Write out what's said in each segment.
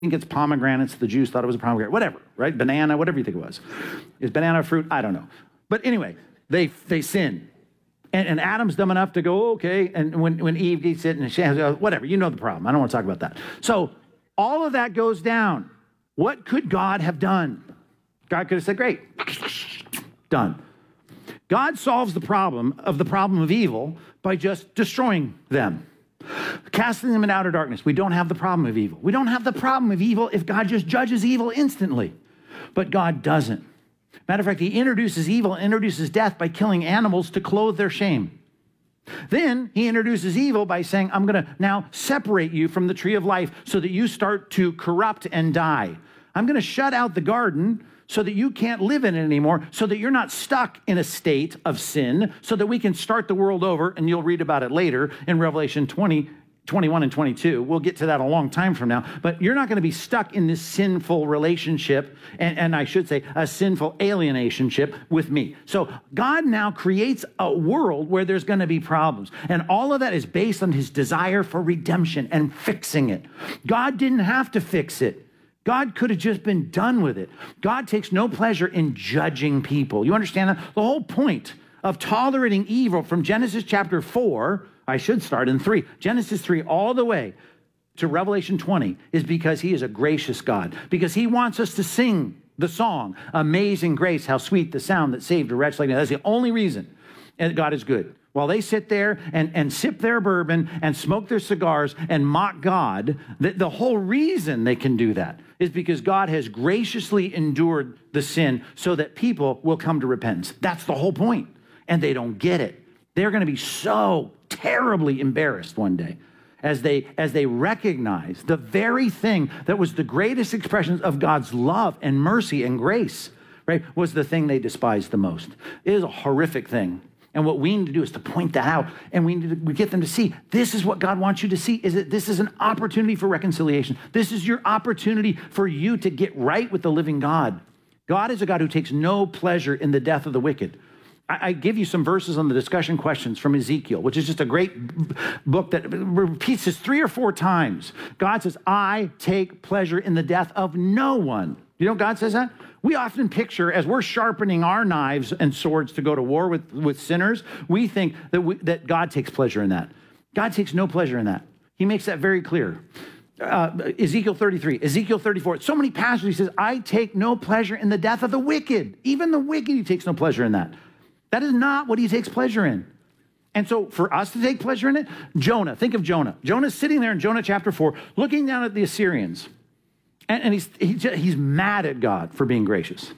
think it's pomegranates. The Jews thought it was a pomegranate, whatever, right? Banana, whatever you think it was. Is banana fruit? I don't know. But anyway, they sin. And Adam's dumb enough to go, okay. And when Eve gets it and she has, whatever, you know the problem. I don't want to talk about that. So all of that goes down. What could God have done? God could have said, great, done. God solves the problem of evil by just destroying them. Casting them in outer darkness. We don't have the problem of evil. We don't have the problem of evil if God just judges evil instantly. But God doesn't. Matter of fact, he introduces evil, introduces death by killing animals to clothe their shame. Then he introduces evil by saying, I'm going to now separate you from the tree of life so that you start to corrupt and die. I'm going to shut out the garden so that you can't live in it anymore, so that you're not stuck in a state of sin, so that we can start the world over, and you'll read about it later in Revelation 20, 21 and 22. We'll get to that a long time from now, but you're not going to be stuck in this sinful relationship, and I should say a sinful alienationship with me. So God now creates a world where there's going to be problems, and all of that is based on his desire for redemption and fixing it. God didn't have to fix it. God could have just been done with it. God takes no pleasure in judging people. You understand that? The whole point of tolerating evil from Genesis chapter 4, I should start in 3, Genesis 3 all the way to Revelation 20 is because he is a gracious God, because he wants us to sing the song, Amazing Grace, how sweet the sound that saved a wretch like me. That's the only reason God is good. While they sit there and sip their bourbon and smoke their cigars and mock God, the whole reason they can do that is because God has graciously endured the sin so that people will come to repentance. That's the whole point. And they don't get it. They're going to be so terribly embarrassed one day as they recognize the very thing that was the greatest expressions of God's love and mercy and grace, right, was the thing they despised the most. It is a horrific thing. And what we need to do is to point that out, and we get them to see this is what God wants you to see, is that this is an opportunity for reconciliation. This is your opportunity for you to get right with the living God. God is a God who takes no pleasure in the death of the wicked. I give you some verses on the discussion questions from Ezekiel, which is just a great book that repeats this 3 or 4 times. God says, I take pleasure in the death of no one. You know God says that? We often picture, as we're sharpening our knives and swords to go to war with sinners, we think that God takes pleasure in that. God takes no pleasure in that. He makes that very clear. Ezekiel 33, Ezekiel 34, so many passages, he says, I take no pleasure in the death of the wicked. Even the wicked, he takes no pleasure in that. That is not what he takes pleasure in. And so for us to take pleasure in it, Jonah, think of Jonah. Jonah's sitting there in Jonah chapter 4, looking down at the Assyrians. And he's mad at God for being gracious.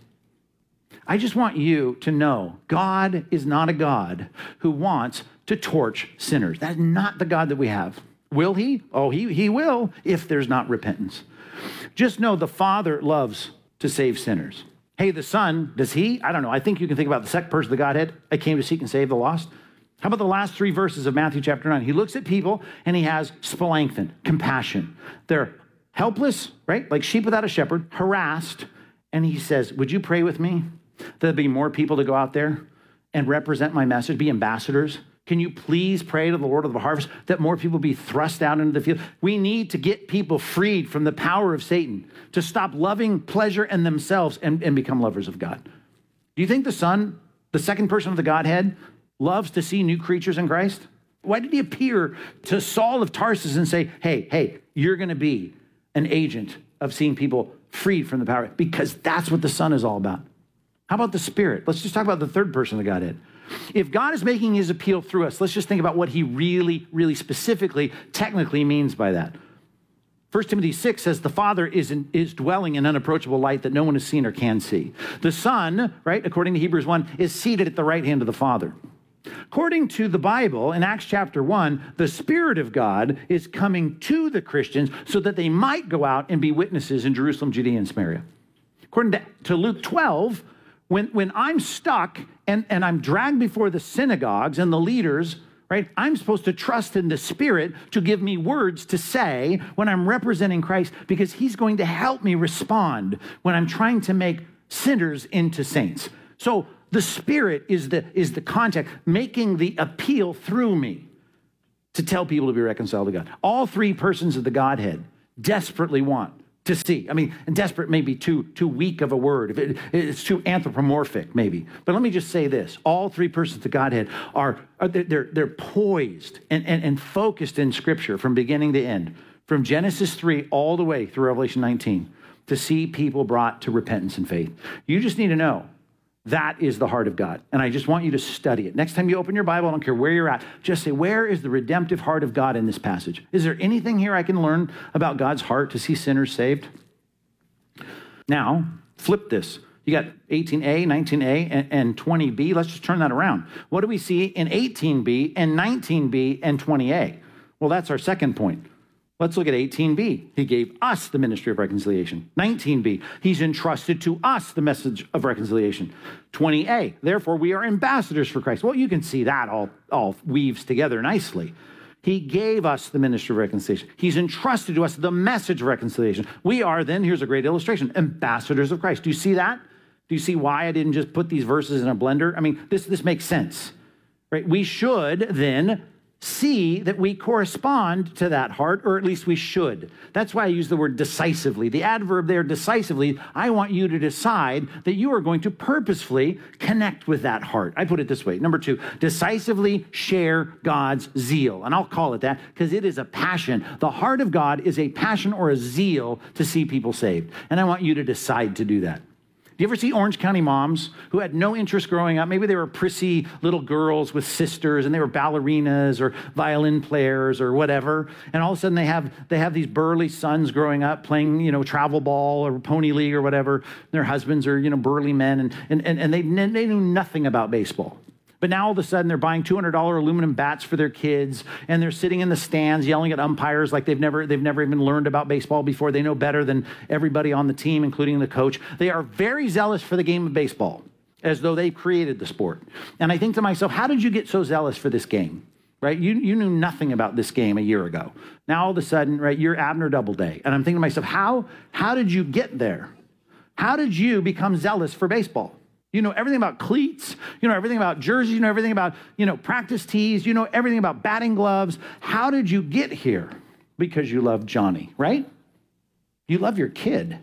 I just want you to know God is not a God who wants to torch sinners. That is not the God that we have. Will he? Oh, he will if there's not repentance. Just know the Father loves to save sinners. Hey, the Son, does he? I don't know. I think you can think about the second person of the Godhead. I came to seek and save the lost. How about the last 3 verses of Matthew chapter 9? He looks at people and he has splanchthon, compassion. They're helpless, right? Like sheep without a shepherd, harassed. And he says, would you pray with me? There'll be more people to go out there and represent my message, be ambassadors. Can you please pray to the Lord of the harvest that more people be thrust out into the field? We need to get people freed from the power of Satan, to stop loving pleasure and themselves and become lovers of God. Do you think the Son, the second person of the Godhead, loves to see new creatures in Christ? Why did he appear to Saul of Tarsus and say, hey, you're going to be an agent of seeing people freed from the power? Because that's what the Son is all about. How about the Spirit? Let's just talk about the third person of the Godhead. If God is making his appeal through us, let's just think about what he really, really specifically, technically means by that. 1 Timothy 6 says the Father is dwelling in unapproachable light that no one has seen or can see. The Son, right, according to Hebrews 1, is seated at the right hand of the Father. According to the Bible, in Acts chapter 1, the Spirit of God is coming to the Christians so that they might go out and be witnesses in Jerusalem, Judea, and Samaria. According to Luke 12, when I'm stuck and I'm dragged before the synagogues and the leaders, right, I'm supposed to trust in the Spirit to give me words to say when I'm representing Christ, because he's going to help me respond when I'm trying to make sinners into saints. So the Spirit is the contact, making the appeal through me to tell people to be reconciled to God. All 3 persons of the Godhead desperately want to see. I mean, and desperate may be too weak of a word. It's too anthropomorphic, maybe. But let me just say this. All three persons of the Godhead they're poised and focused in Scripture from beginning to end, from Genesis 3 all the way through Revelation 19, to see people brought to repentance and faith. You just need to know that is the heart of God. And I just want you to study it. Next time you open your Bible, I don't care where you're at, just say, where is the redemptive heart of God in this passage? Is there anything here I can learn about God's heart to see sinners saved? Now, flip this. You got 18a, 19a, and 20b. Let's just turn that around. What do we see in 18b and 19b and 20a? Well, that's our second point. Let's look at 18b. He gave us the ministry of reconciliation. 19b, he's entrusted to us the message of reconciliation. 20a, therefore we are ambassadors for Christ. Well, you can see that all weaves together nicely. He gave us the ministry of reconciliation. He's entrusted to us the message of reconciliation. We are then, here's a great illustration, ambassadors of Christ. Do you see that? Do you see why I didn't just put these verses in a blender? I mean, this makes sense, right? We should then see that we correspond to that heart, or at least we should. That's why I use the word decisively. The adverb there, decisively, I want you to decide that you are going to purposefully connect with that heart. I put it this way. Number 2, decisively share God's zeal. And I'll call it that because it is a passion. The heart of God is a passion or a zeal to see people saved. And I want you to decide to do that. Do you ever see Orange County moms who had no interest growing up? Maybe they were prissy little girls with sisters and they were ballerinas or violin players or whatever. And all of a sudden they have these burly sons growing up playing, travel ball or pony league or whatever. Their husbands are, burly men and they knew nothing about baseball. But now all of a sudden they're buying $200 aluminum bats for their kids, and they're sitting in the stands yelling at umpires like they've never even learned about baseball before. They know better than everybody on the team, including the coach. They are very zealous for the game of baseball, as though they've created the sport. And I think to myself, how did you get so zealous for this game? Right? You knew nothing about this game a year ago. Now all of a sudden, right, you're Abner Doubleday. And I'm thinking to myself, how did you get there? How did you become zealous for baseball? You know everything about cleats. You know everything about jerseys. You know everything about, practice tees. You know everything about batting gloves. How did you get here? Because you love Johnny, right? You love your kid.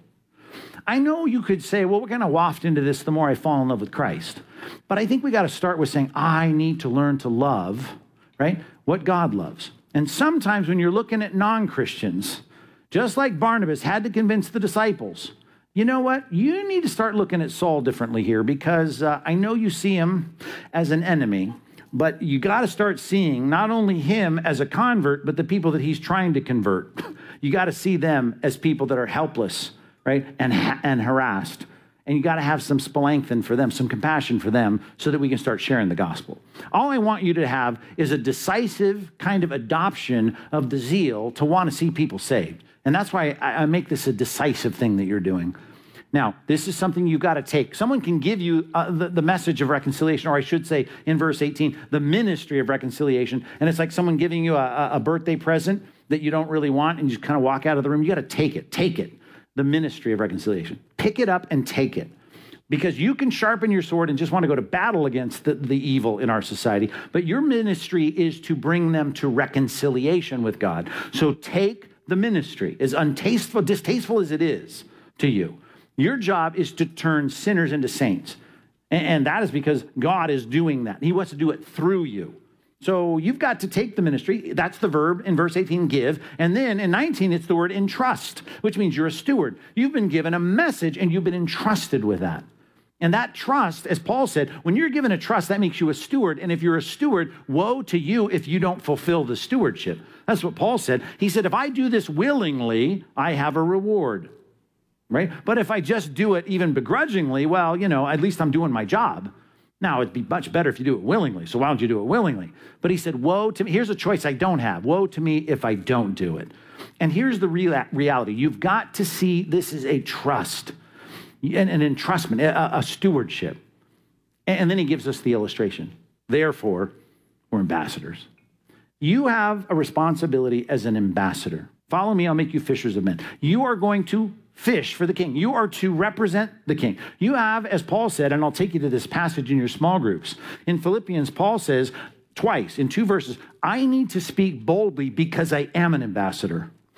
I know you could say, well, we're going to waft into this the more I fall in love with Christ. But I think we got to start with saying, I need to learn to love, right, what God loves. And sometimes when you're looking at non-Christians, just like Barnabas had to convince the disciples, you know what? You need to start looking at Saul differently here, because I know you see him as an enemy, but you got to start seeing not only him as a convert, but the people that he's trying to convert. You got to see them as people that are helpless, right, and harassed. And you got to have some spalanchin for them, some compassion for them, so that we can start sharing the gospel. All I want you to have is a decisive kind of adoption of the zeal to want to see people saved. And that's why I make this a decisive thing that you're doing. Now, this is something you've got to take. Someone can give you the message of reconciliation, or I should say in verse 18, the ministry of reconciliation. And it's like someone giving you a birthday present that you don't really want, and you just kind of walk out of the room. You got to take it. Take it. The ministry of reconciliation. Pick it up and take it. Because you can sharpen your sword and just want to go to battle against the evil in our society. But your ministry is to bring them to reconciliation with God. So take the ministry, as distasteful as it is to you. Your job is to turn sinners into saints. And that is because God is doing that. He wants to do it through you. So you've got to take the ministry. That's the verb in verse 18, give. And then in 19, it's the word entrust, which means you're a steward. You've been given a message and you've been entrusted with that. And that trust, as Paul said, when you're given a trust, that makes you a steward. And if you're a steward, woe to you if you don't fulfill the stewardship. That's what Paul said. He said, if I do this willingly, I have a reward, right? But if I just do it even begrudgingly, well, at least I'm doing my job. Now, it'd be much better if you do it willingly. So why don't you do it willingly? But he said, woe to me. Here's a choice I don't have. Woe to me if I don't do it. And here's the reality. You've got to see this is a trust. An entrustment, a stewardship. And then he gives us the illustration. Therefore, we're ambassadors. You have a responsibility as an ambassador. Follow me, I'll make you fishers of men. You are going to fish for the king. You are to represent the king. You have, as Paul said, and I'll take you to this passage in your small groups. In Philippians, Paul says twice in 2 verses, I need to speak boldly because I am an ambassador.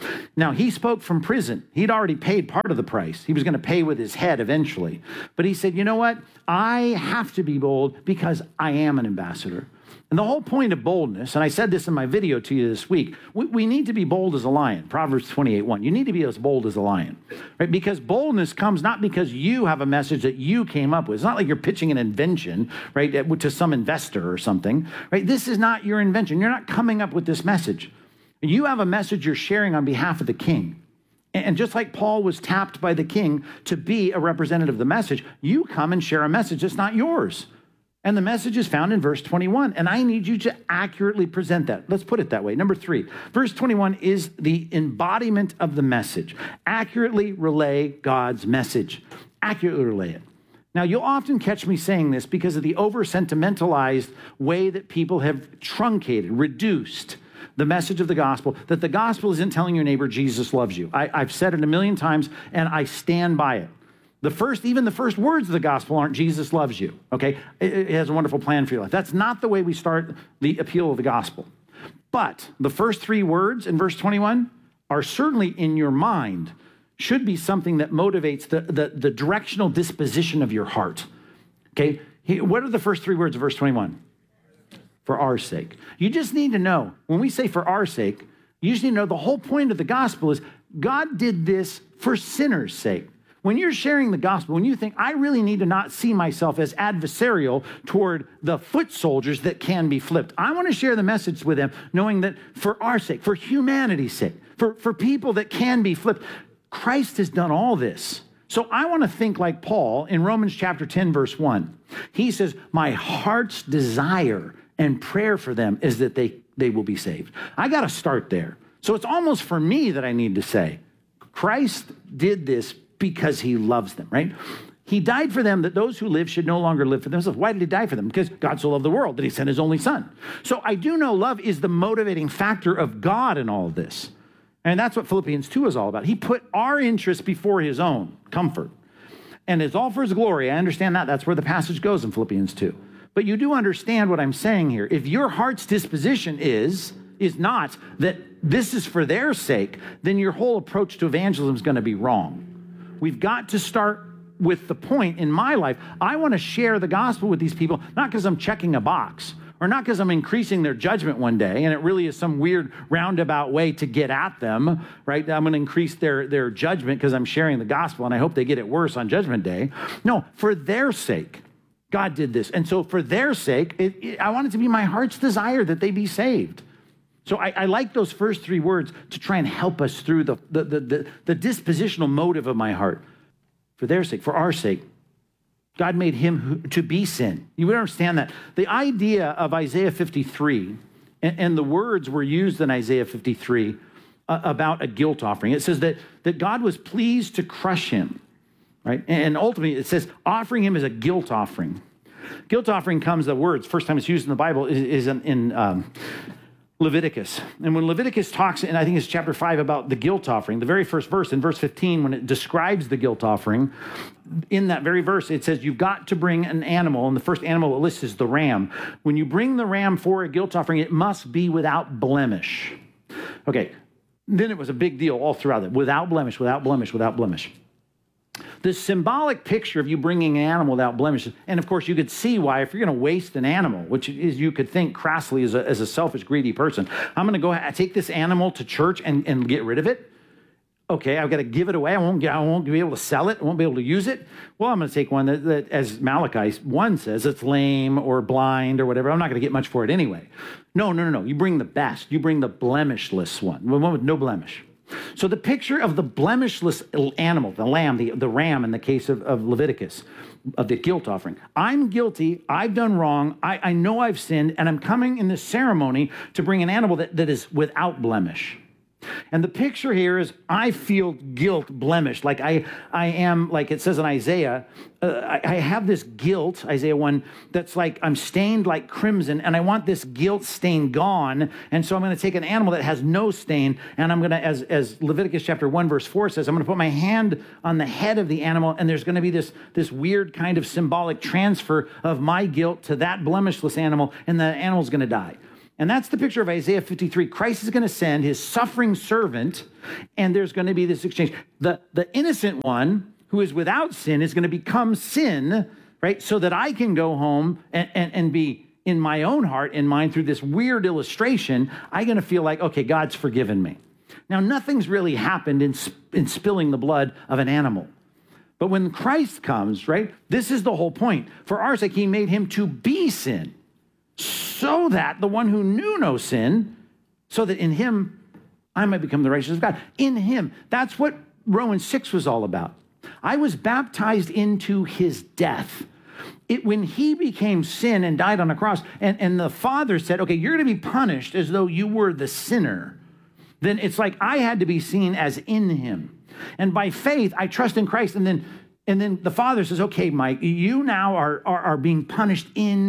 Now, he spoke from prison. He'd already paid part of the price. He was going to pay with his head eventually. But he said, you know what? I have to be bold because I am an ambassador. And the whole point of boldness, and I said this in my video to you this week, we need to be bold as a lion. Proverbs 28:1. You need to be as bold as a lion, right? Because boldness comes not because you have a message that you came up with. It's not like you're pitching an invention, right, to some investor or something, right? This is not your invention. You're not coming up with this message. You have a message you're sharing on behalf of the king. And just like Paul was tapped by the king to be a representative of the message, you come and share a message that's not yours. And the message is found in verse 21. And I need you to accurately present that. Let's put it that way. Number 3, verse 21 is the embodiment of the message. Accurately relay God's message. Accurately relay it. Now, you'll often catch me saying this because of the over-sentimentalized way that people have truncated, reduced the message of the gospel, that the gospel isn't telling your neighbor Jesus loves you. I've said it a million times, and I stand by it. Even the first words of the gospel aren't Jesus loves you, okay? It has a wonderful plan for your life. That's not the way we start the appeal of the gospel. But the first 3 words in verse 21 are certainly in your mind, should be something that motivates the directional disposition of your heart, okay? What are the first 3 words of verse 21? For our sake. You just need to know, when we say for our sake, you just need to know the whole point of the gospel is God did this for sinners' sake. When you're sharing the gospel, when you think, I really need to not see myself as adversarial toward the foot soldiers that can be flipped. I want to share the message with them, knowing that for our sake, for humanity's sake, for people that can be flipped, Christ has done all this. So I want to think like Paul in Romans chapter 10, verse 1. He says, my heart's desire and prayer for them is that they will be saved. I got to start there. So it's almost for me that I need to say, Christ did this because he loves them, right? He died for them that those who live should no longer live for themselves. Why did he die for them? Because God so loved the world that he sent his only son. So I do know love is the motivating factor of God in all of this. And that's what Philippians 2 is all about. He put our interests before his own comfort. And it's all for his glory. I understand that. That's where the passage goes in Philippians 2. But you do understand what I'm saying here. If your heart's disposition is not that this is for their sake, then your whole approach to evangelism is going to be wrong. We've got to start with the point in my life. I want to share the gospel with these people, not because I'm checking a box or not because I'm increasing their judgment one day, and it really is some weird roundabout way to get at them, right? I'm going to increase their judgment because I'm sharing the gospel, and I hope they get it worse on Judgment Day. No, for their sake, God did this. And so for their sake, I want it to be my heart's desire that they be saved. So I like those first 3 words to try and help us through the dispositional motive of my heart. For their sake, for our sake, God made him to be sin. You would understand that. The idea of Isaiah 53, and the words were used in Isaiah 53 about a guilt offering. It says that God was pleased to crush him, right? And ultimately it says offering him as a guilt offering. Guilt offering comes, the words, first time it's used in the Bible is in Leviticus. And when Leviticus talks, and I think it's chapter 5, about the guilt offering, the very first verse, in verse 15, when it describes the guilt offering, in that very verse, it says you've got to bring an animal, and the first animal it lists is the ram. When you bring the ram for a guilt offering, it must be without blemish. Okay, then it was a big deal all throughout it. Without blemish, without blemish, without blemish. The symbolic picture of you bringing an animal without blemish, and of course you could see why, if you're going to waste an animal, which is, you could think crassly as a selfish, greedy person, I'm going to go take this animal to church and get rid of it. Okay, I've got to give it away. I won't be able to sell it. I won't be able to use it. Well, I'm going to take one that as Malachi 1 says, it's lame or blind or whatever. I'm not going to get much for it anyway. No. You bring the best. You bring the blemishless one with no blemish. So the picture of the blemishless animal, the lamb, the ram in the case of Leviticus, of the guilt offering. I'm guilty. I've done wrong. I know I've sinned, and I'm coming in this ceremony to bring an animal that is without blemish. And the picture here is I feel guilt blemished, like I am, like it says in Isaiah, I have this guilt, Isaiah 1, that's like I'm stained like crimson, and I want this guilt stain gone, and so I'm going to take an animal that has no stain, and I'm going to, as Leviticus chapter 1 verse 4 says, I'm going to put my hand on the head of the animal, and there's going to be this weird kind of symbolic transfer of my guilt to that blemishless animal, and the animal's going to die. And that's the picture of Isaiah 53. Christ is going to send his suffering servant, and there's going to be this exchange. The innocent one who is without sin is going to become sin, right? So that I can go home and be in my own heart and mind through this weird illustration. I'm going to feel like, okay, God's forgiven me. Now, nothing's really happened in spilling the blood of an animal. But when Christ comes, right, this is the whole point. For our sake, he made him to be sin, so that the one who knew no sin, so that in him I might become the righteousness of God. In him. That's what Romans 6 was all about. I was baptized into his death. When he became sin and died on the cross, and the Father said, okay, you're going to be punished as though you were the sinner, then it's like I had to be seen as in him. And by faith, I trust in Christ. And then the Father says, okay, Mike, you now are being punished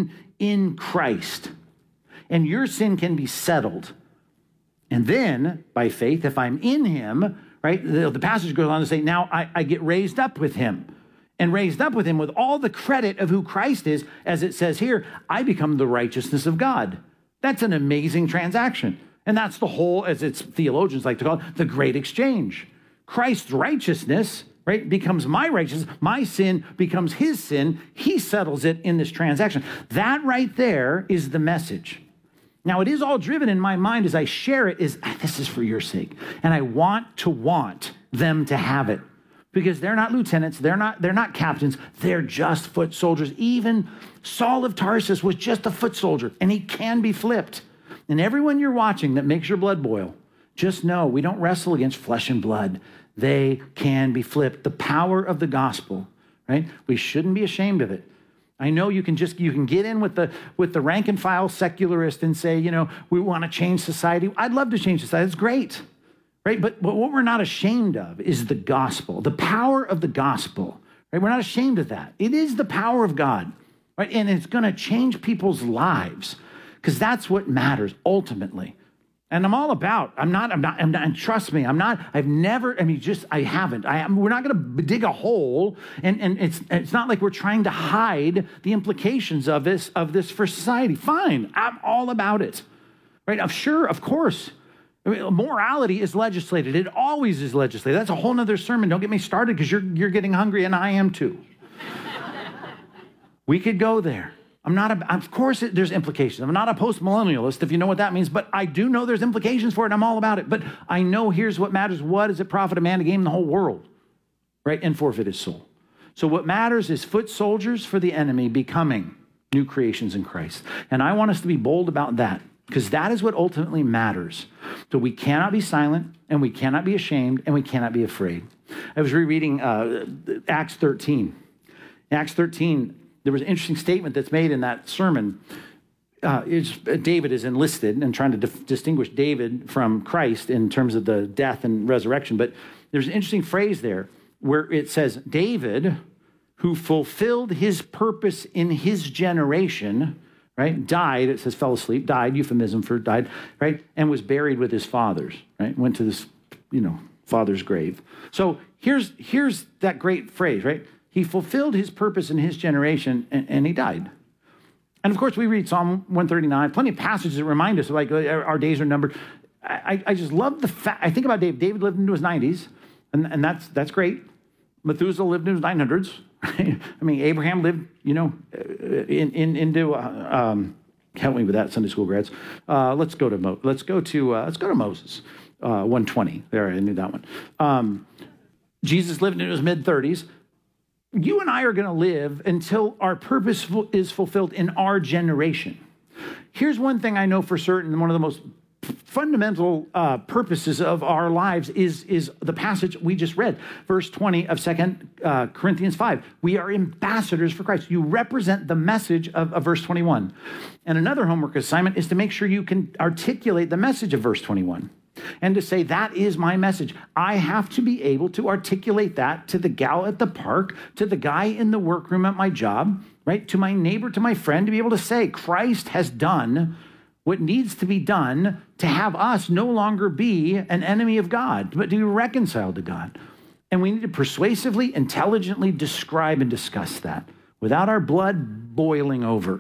in Christ. And your sin can be settled. And then, by faith, if I'm in him, right, the passage goes on to say, now I get raised up with him. And raised up with him with all the credit of who Christ is, as it says here, I become the righteousness of God. That's an amazing transaction. And that's the whole, as its theologians like to call it, the great exchange. Christ's righteousness, right, becomes my righteousness. My sin becomes his sin. He settles it in this transaction. That right there is the message. Now, it is all driven in my mind as I share it is, this is for your sake. And I want them to have it. Because they're not lieutenants, they're not captains, they're just foot soldiers. Even Saul of Tarsus was just a foot soldier, and he can be flipped. And everyone you're watching that makes your blood boil, just know we don't wrestle against flesh and blood. They can be flipped. The power of the gospel, right? We shouldn't be ashamed of it. I know you can get in with the rank and file secularist and say, we want to change society. I'd love to change society. It's great. Right? But what we're not ashamed of is the gospel, the power of the gospel. Right? We're not ashamed of that. It is the power of God, right? And it's going to change people's lives because that's what matters ultimately. And I'm all about, I'm not, and trust me, I haven't. We're not going to dig a hole, and it's not like we're trying to hide the implications of this for society. Fine, I'm all about it. Right? I'm sure, of course. Morality is legislated. It always is legislated. That's a whole nother sermon. Don't get me started because you're getting hungry and I am too. We could go there. Of course there's implications. I'm not a post-millennialist, if you know what that means, but I do know there's implications for it and I'm all about it. But I know here's what matters. What does it profit a man to gain the whole world, right? And forfeit his soul. So what matters is foot soldiers for the enemy becoming new creations in Christ. And I want us to be bold about that. Because that is what ultimately matters. So we cannot be silent, and we cannot be ashamed, and we cannot be afraid. I was rereading Acts 13. In Acts 13, there was an interesting statement that's made in that sermon. David is enlisted and trying to distinguish David from Christ in terms of the death and resurrection. But there's an interesting phrase there where it says, David, who fulfilled his purpose in his generation, right, died, it says fell asleep, died, euphemism for died, right, and was buried with his fathers, right, went to this, father's grave. So here's that great phrase, right? He fulfilled his purpose in his generation, and he died. And of course, we read Psalm 139, plenty of passages that remind us, like, our days are numbered. I just love the fact, I think about David. David lived into his 90s, and that's great. Methuselah lived into his 900s. I mean, Abraham lived, into help me with that, Sunday school grads. Let's go to Moses, 120. There, I knew that one. Jesus lived in his mid-30s. You and I are going to live until our purpose is fulfilled in our generation. Here's one thing I know for certain, one of the most fundamental purposes of our lives is the passage we just read, verse 20 of 2 Corinthians 5. We are ambassadors for Christ. You represent the message of verse 21. And another homework assignment is to make sure you can articulate the message of verse 21 and to say, that is my message. I have to be able to articulate that to the gal at the park, to the guy in the workroom at my job, right? To my neighbor, to my friend, to be able to say, Christ has done what needs to be done to have us no longer be an enemy of God, but to be reconciled to God. And we need to persuasively, intelligently describe and discuss that without our blood boiling over,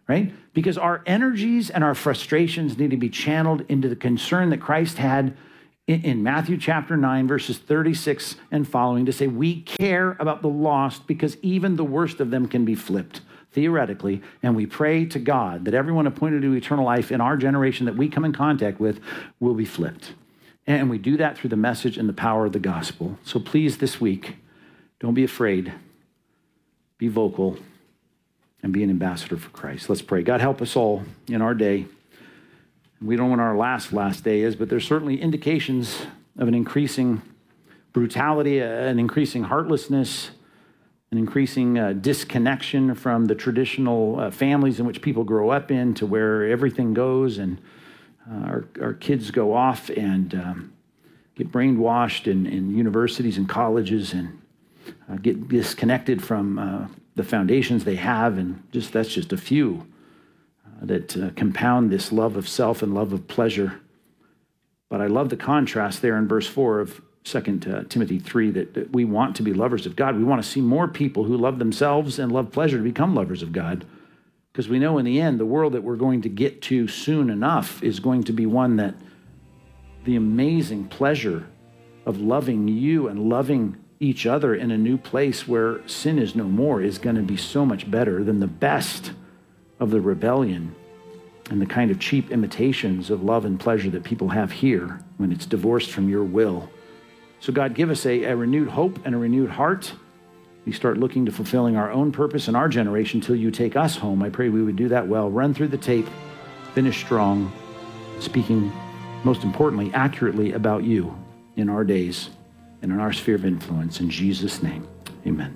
right? Because our energies and our frustrations need to be channeled into the concern that Christ had in Matthew chapter 9, verses 36 and following, to say we care about the lost because even the worst of them can be flipped, theoretically, and we pray to God that everyone appointed to eternal life in our generation that we come in contact with will be flipped. And we do that through the message and the power of the gospel. So please, this week, don't be afraid. Be vocal and be an ambassador for Christ. Let's pray. God, help us all in our day. We don't know when our last day is, but there's certainly indications of an increasing brutality, an increasing heartlessness, an increasing disconnection from the traditional families in which people grow up in, to where everything goes, and our kids go off and get brainwashed in universities and colleges, and get disconnected from the foundations they have, and that's just a few that compound this love of self and love of pleasure. But I love the contrast there in verse 4 of 2 Timothy 3, that we want to be lovers of God. We want to see more people who love themselves and love pleasure to become lovers of God, because we know in the end, the world that we're going to get to soon enough is going to be one that the amazing pleasure of loving you and loving each other in a new place where sin is no more is going to be so much better than the best of the rebellion and the kind of cheap imitations of love and pleasure that people have here when it's divorced from your will. So God, give us a renewed hope and a renewed heart. We start looking to fulfilling our own purpose in our generation till you take us home. I pray we would do that well. Run through the tape, finish strong, speaking, most importantly, accurately about you in our days and in our sphere of influence. In Jesus' name, amen.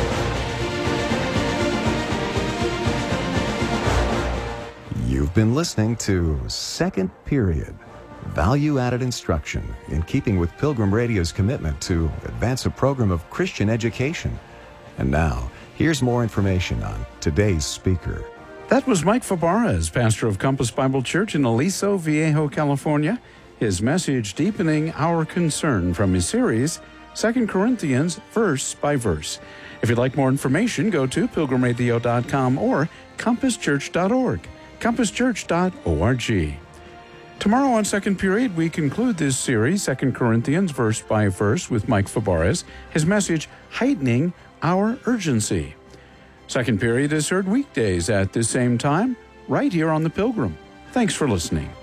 You've been listening to Second Period, value-added instruction in keeping with Pilgrim Radio's commitment to advance a program of Christian education. And now, here's more information on today's speaker. That was Mike Fabarez, pastor of Compass Bible Church in Aliso Viejo, California. His message, Deepening Our Concern, from his series, 2 Corinthians, Verse by Verse. If you'd like more information, go to pilgrimradio.com or compasschurch.org. compasschurch.org. Tomorrow on Second Period, we conclude this series, 2 Corinthians, Verse by Verse, with Mike Fabarez. His message, Heightening Our Urgency. Second Period is heard weekdays at the same time, right here on The Pilgrim. Thanks for listening.